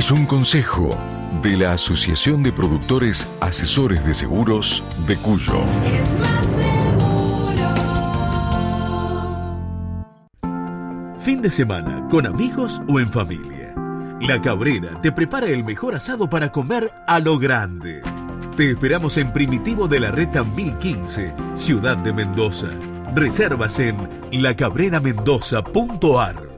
es un consejo de la Asociación de Productores Asesores de Seguros de Cuyo. Es más seguro. Fin de semana, con amigos o en familia. La Cabrera te prepara el mejor asado para comer a lo grande. Te esperamos en Primitivo de la Reta 1015, Ciudad de Mendoza. Reservas en lacabreramendoza.ar.